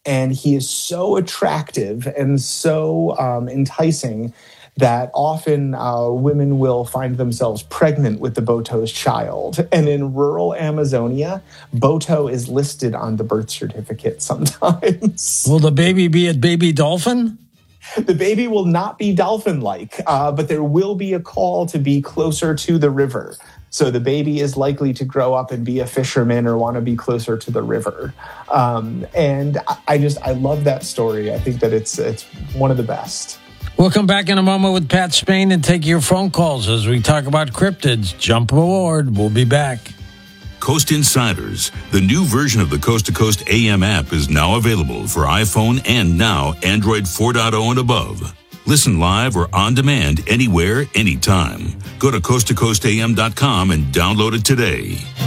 And he is so attractive and so enticing that often women will find themselves pregnant with the Boto's child. And in rural Amazonia, Boto is listed on the birth certificate sometimes. Will the baby be a baby dolphin? The baby will not be dolphin-like, but there will be a call to be closer to the river. So the baby is likely to grow up and be a fisherman or want to be closer to the river. And I love that story. I think that it's one of the best. We'll come back in a moment with Pat Spain and take your phone calls as we talk about cryptids. Jump aboard. We'll be back. Coast Insiders, the new version of the Coast to Coast AM app, is now available for iPhone and now Android 4.0 and above. Listen live or on demand anywhere, anytime. Go to coasttocoastam.com and download it today.